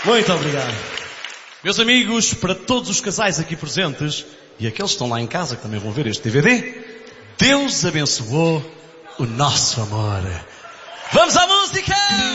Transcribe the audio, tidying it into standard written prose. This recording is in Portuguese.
Muito obrigado. Meus amigos, para todos os casais aqui presentes e aqueles que estão lá em casa que também vão ver este DVD, Deus abençoou o nosso amor. Vamos à música!